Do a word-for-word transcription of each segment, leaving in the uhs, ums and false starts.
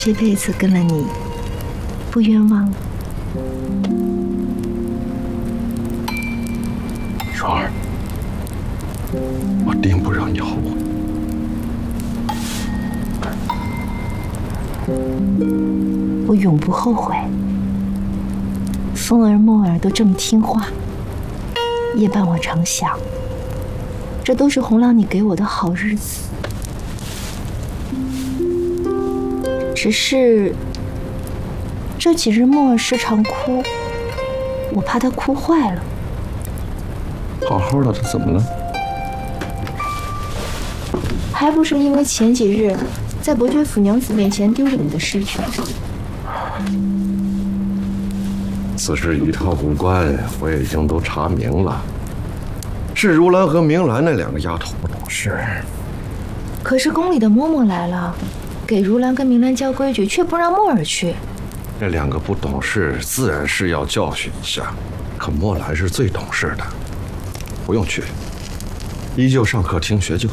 这辈子跟了你，不冤枉。 双儿，我定不让你后悔。 我永不后悔。风儿、墨儿都这么听话，夜伴我常想，这都是红郎你给我的好日子。只是这几日墨儿时常哭，我怕她哭坏了。 好好的，他怎么了？ 还不是因为前几日在伯爵府娘子面前丢了你的尸体。 此事与他无关，我已经都查明了，是如兰和明兰那两个丫头不懂事。 可是宫里的嬷嬷来了，给如兰跟明兰教规矩，却不让墨儿去。 这两个不懂事，自然是要教训一下。可墨兰是最懂事的，不用去，依旧上课听学就是。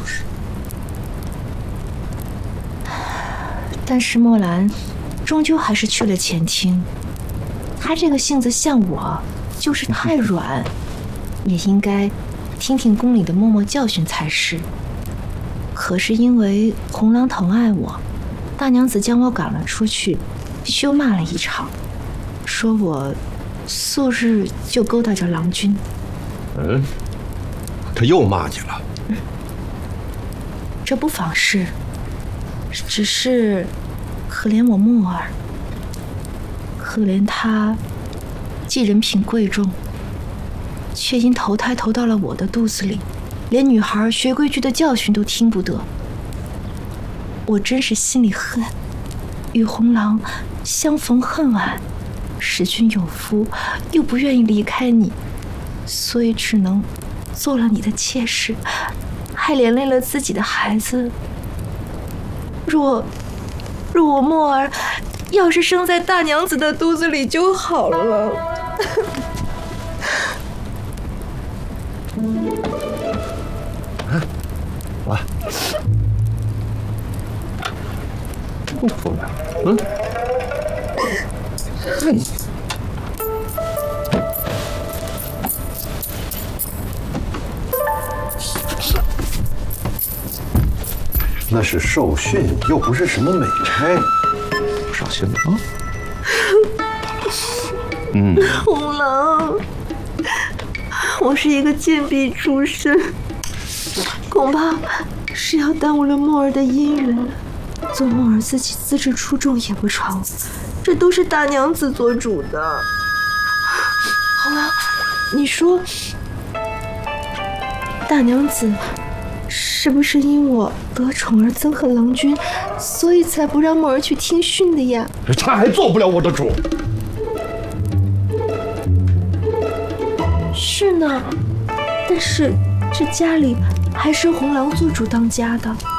但是墨兰终究还是去了前厅，她这个性子像我，就是太软，也应该听听宫里的嬷嬷教训才是。可是因为红郎疼爱我，大娘子将我赶了出去，羞骂了一场，说我素日就勾搭着郎君。 嗯，他又骂你了？ 嗯，这不妨事，只是可怜我墨儿，可怜她既人品贵重，却因投胎投到了我的肚子里，连女孩学规矩的教训都听不得。我真是心里恨，与红郎相逢恨晚，使君有夫，又不愿意离开你，所以只能做了你的妾室，还连累了自己的孩子。若若我墨儿要是生在大娘子的肚子里就好了。 啊，来，不服了，嗯，看你。那是受训，又不是什么美差，不伤心了啊？嗯， 红郎，我是一个贱婢出身，恐怕是要耽误了墨儿的姻缘。做墨儿自己资质出众也不成，这都是大娘子做主的。红郎，你说，大娘子是不是因我得宠而憎恨郎君，所以才不让墨儿去听训的呀？ 他还做不了我的主。 是呢，但是这家里还是红郎做主当家的。